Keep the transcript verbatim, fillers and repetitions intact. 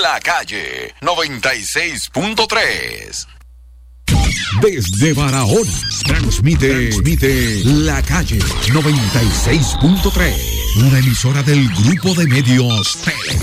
La Calle noventa y seis punto tres. Desde Barahona, transmite, transmite La Calle noventa y seis punto tres. Una emisora del Grupo de Medios Tele.